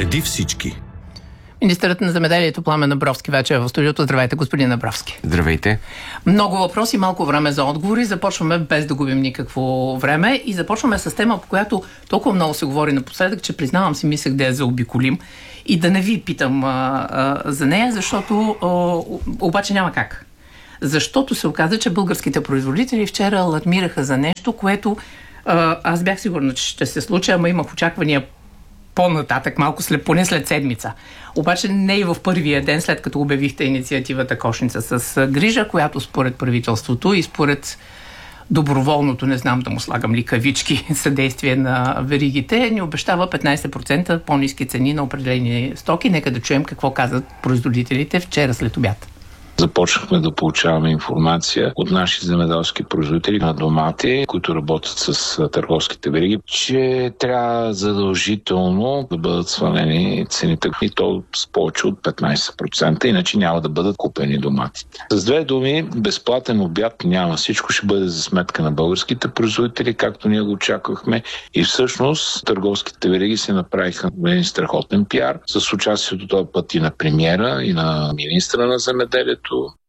Преди всички. Министърът на земеделието Пламен Абровски вече е в студиото. Здравейте, господин Абровски. Здравейте. Много въпроси, малко време за отговори. Започваме без да губим никакво време и започваме с тема, по която толкова много се говори напоследък, че признавам си, мислех да я заобиколим и да не ви питам за нея, защото обаче няма как. Защото се оказа, че българските производители вчера алармираха за нещо, което аз бях сигурна, че ще се случи, ама имах очаквания по-нататък, малко поне след седмица. Обаче не и в първия ден, след като обявихте инициативата Кошница с грижа, която според правителството и според доброволното, не знам да му слагам ли кавички, съдействие на веригите, ни обещава 15% по-ниски цени на определени стоки. Нека да чуем какво казат производителите вчера след обяд. Започнахме да получаваме информация от наши земеделски производители на домати, които работят с търговските вериги, че трябва задължително да бъдат свалени цените и то с повече от 15%, иначе няма да бъдат купени доматите. С две думи, безплатен обяд няма. Всичко ще бъде за сметка на българските производители, както ние го очаквахме. И всъщност търговските вериги се направиха един страхотен пиар с участието този път и на премиера, и на министра на земеделието.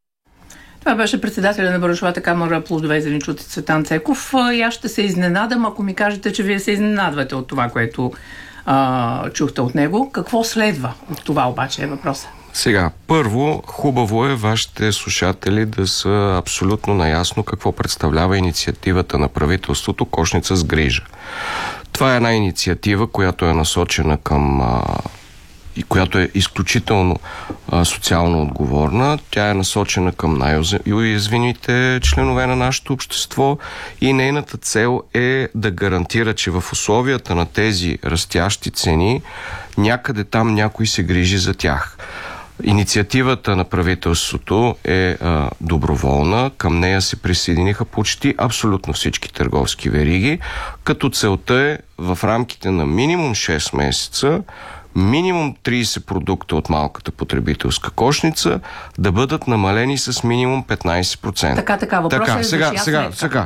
Това беше председателя на Браншовата камара плодове и зеленчуци Цветан Цеков. И аз ще се изненадам, ако ми кажете, че вие се изненадвате от това, което чухте от него. Какво следва от това обаче е въпросът? Сега, първо, хубаво е вашите слушатели да са абсолютно наясно какво представлява инициативата на правителството Кошница с грижа. Това е една инициатива, която е насочена към и която е изключително социално отговорна. Тя е насочена към най-уязвимите членове на нашето общество и нейната цел е да гарантира, че в условията на тези растящи цени някъде там някой се грижи за тях. Инициативата на правителството е доброволна. Към нея се присъединиха почти абсолютно всички търговски вериги, като целта е в рамките на минимум 6 месеца минимум 30 продукта от малката потребителска кошница да бъдат намалени с минимум 15%. Така, въпросът е сега.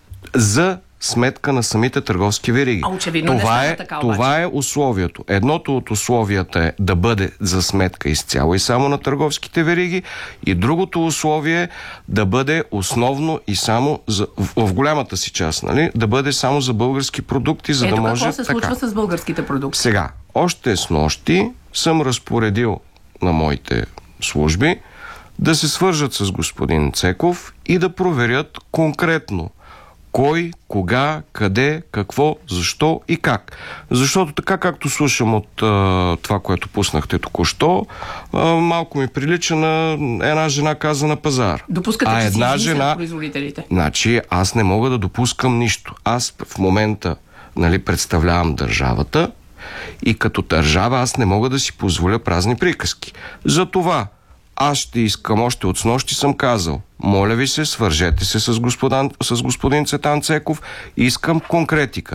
За сметка на самите търговски вериги. Това е условието. Едното от условията е да бъде за сметка изцяло и само на търговските вериги и другото условие е да бъде основно и само в голямата си част, нали? Да бъде само за български продукти, за да може какво се случва с българските продукти? Сега, още снощи съм разпоредил на моите служби да се свържат с господин Цеков и да проверят конкретно кой, кога, къде, какво, защо и как. Защото така както слушам от това, което пуснахте току-що, малко ми прилича на една жена каза на пазар. Допускате, че една жена производителите? Значи аз не мога да допускам нищо. Аз в момента представлявам държавата и като държава аз не мога да си позволя празни приказки. Затова аз ще искам, още от снощи съм казал, моля ви се, свържете се с господин Цветан Цеков, искам конкретика.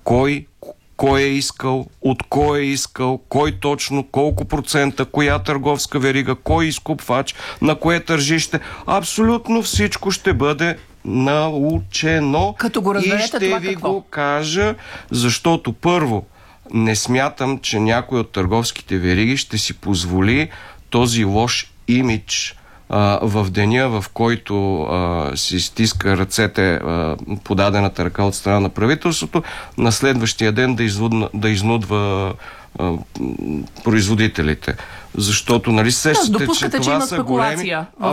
Кой е искал, от кой е искал, кой точно, колко процента, коя търговска верига, кой изкупвач, на кое тържище. Абсолютно всичко ще бъде научено. Като го разберете, и ще ви го кажа, защото първо, не смятам, че някой от търговските вериги ще си позволи този лош имидж в деня, в който си стиска ръцете подадената ръка от страна на правителството, на следващия ден да изнудва производителите. Защото, сещате, че това са големи...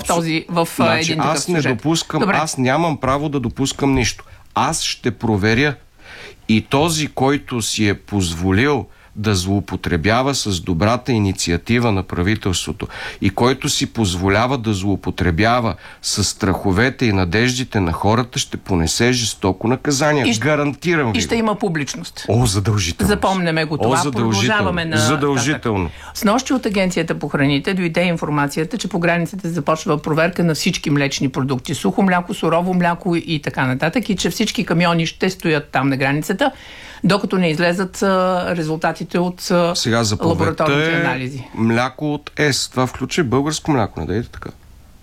един такъв сюжет. Аз нямам право да допускам нищо. Аз ще проверя и този, който си е позволил да злоупотребява с добрата инициатива на правителството и който си позволява да злоупотребява с страховете и надеждите на хората, ще понесе жестоко наказание. Гарантирам ви. И ще има публичност. Задължително. Запомнеме го това. Продължаваме на... Задължително. Снощи от Агенцията по храните дойде информацията, че по границата започва проверка на всички млечни продукти. Сухо мляко, сурово мляко и така нататък. И че всички камиони ще стоят там на границата, докато не излезат резултатите от лабораторните анализи. Мляко от ЕС. Това включва българско мляко, не дайте така.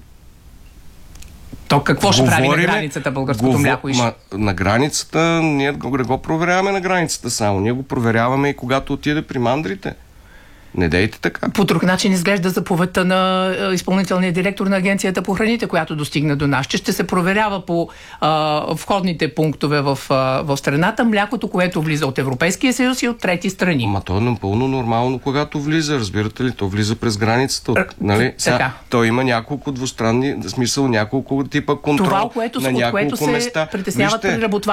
То какво ще прави на границата българското мляко? На границата, ние не го проверяваме на границата само. Ние го проверяваме и когато отиде при мандрите. Не дейте така. По друг начин изглежда заповедта на изпълнителния директор на Агенцията по храните, която достигна до нас, че ще се проверява по входните пунктове в страната млякото, което влиза от Европейския съюз и от трети страни. Ама то е напълно нормално, когато влиза, разбирате ли? То влиза през границата. Нали? То има няколко двустранни, в смисъл няколко типа контрол това, от което на няколко се места. притесняват преработвателите.